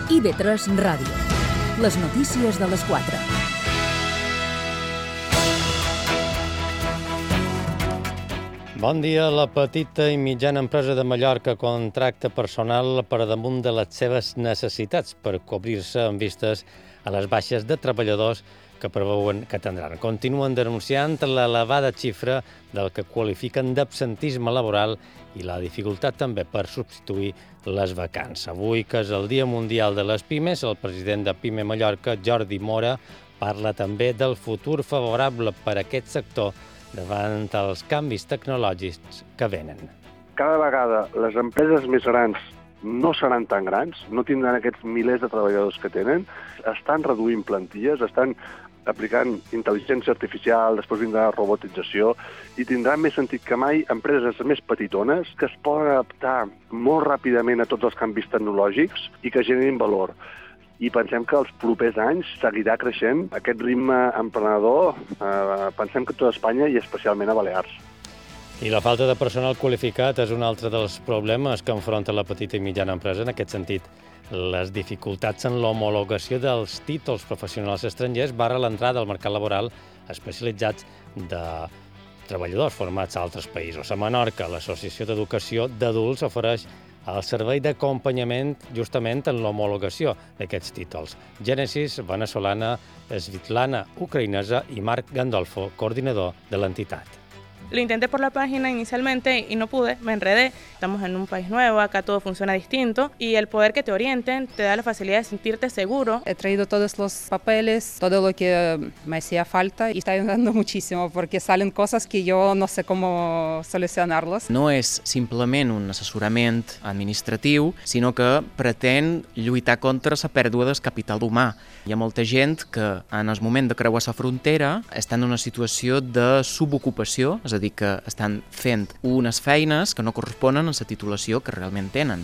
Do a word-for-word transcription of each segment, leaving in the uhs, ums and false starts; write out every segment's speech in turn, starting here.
I V tres Ràdio. Les notícies de les quatre. Bon dia. La petita i mitjana empresa de Mallorca contracta personal per damunt de les seves necessitats per cobrir-se en vistes a les baixes de treballadors que preveuen que tindran. Continuen denunciant l'elevada xifra del que qualifiquen d'absentisme laboral i la dificultat també per substituir les vacants. Avui, que és el Dia Mundial de les Pimes, el president de Pime Mallorca, Jordi Mora, parla també del futur favorable per a aquest sector davant els canvis tecnològics que venen. Cada vegada les empreses més grans no seran tan grans, no tindran aquests milers de treballadors que tenen, estan reduint plantilles, estan aplicant intel·ligència artificial, després vindrà robotització, i tindrà més sentit que mai empreses més petitones que es poden adaptar molt ràpidament a tots els canvis tecnològics i que generin valor. I pensem que els propers anys seguirà creixent aquest ritme emprenedor, eh, pensem que a tota Espanya i especialment a Balears. I la falta de personal qualificat és un altre dels problemes que enfronta la petita i mitjana empresa. En aquest sentit, les dificultats en l'homologació dels títols professionals estrangers barra l'entrada al mercat laboral especialitzats de treballadors formats a altres països. A Menorca, l'Associació d'Educació d'Adults ofereix el servei d'acompanyament justament en l'homologació d'aquests títols. Gènesis venezolana, Svitlana ucraïnesa i Marc Gandolfo, coordinador de l'entitat. Lo intenté por la página inicialmente y no pude, me enredé. Estamos en un país nuevo, acá todo funciona distinto y el poder que te orienten te da la facilidad de sentirte seguro. He traído todos los papeles, todo lo que me hacía falta y está ayudando muchísimo porque salen cosas que yo no sé cómo solucionarlas. No és simplement un assessorament administratiu, sinó que pretén lluitar contra la pèrdua del capital humà. Hi ha molta gent que en el moment de creuar la frontera està en una situació de subocupació, és a dir, que estan fent unes feines que no corresponen a la titulació que realment tenen.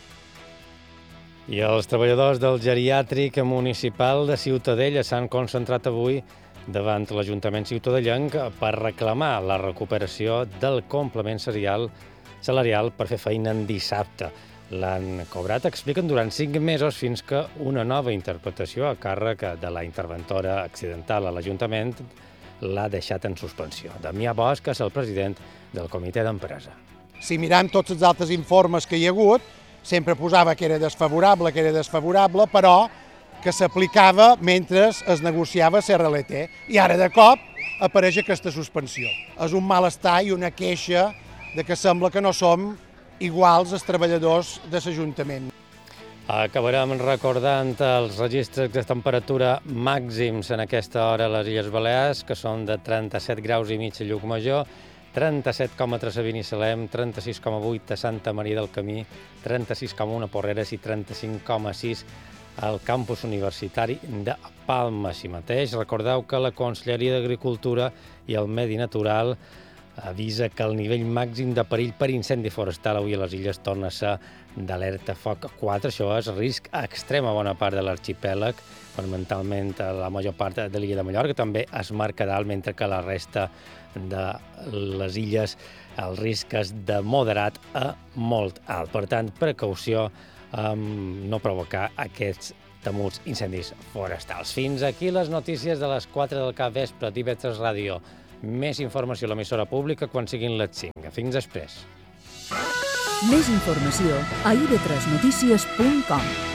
I els treballadors del geriàtric municipal de Ciutadella s'han concentrat avui davant l'Ajuntament ciutadellenc per reclamar la recuperació del complement salarial, salarial per fer feina en dissabte. L'han cobrat, expliquen, durant cinc mesos fins que una nova interpretació a càrrec de la interventora accidental a l'Ajuntament l'ha deixat en suspensió. Damià Bosch és el president del comitè d'empresa. Si mirem tots els altres informes que hi ha hagut, sempre posava que era desfavorable, que era desfavorable, però que s'aplicava mentre es negociava la R L T. I ara, de cop, apareix aquesta suspensió. És un malestar i una queixa de que sembla que no som iguals els treballadors de l'Ajuntament. Acabarem recordant els registres de temperatura màxims en aquesta hora a les Illes Balears, que són de trenta-set graus i mig a Llucmajor, trenta-set coma tres a Binissalem, trenta-sis coma vuit a Santa Maria del Camí, trenta-sis coma u a Porreres i trenta-cinc coma sis al campus universitari de Palma. Així mateix, recordeu que la Conselleria d'Agricultura i el Medi Natural avisa que el nivell màxim de perill per incendi forestal avui a les illes torna a ser d'alerta foc quatre. Això és risc extrem a bona part de l'arxipèlag, fonamentalment a la major part de l'illa de Mallorca, també es marca dalt, mentre que la resta de les illes el risc és de moderat a molt alt. Per tant, precaució amb no provocar aquests temuts incendis forestals. Fins aquí les notícies de les quatre del capvespre d'I V tres Ràdio. Més informació a l'emissora pública quan siguin les cinc. Fins després. Més informació a i v tres notícies punt com.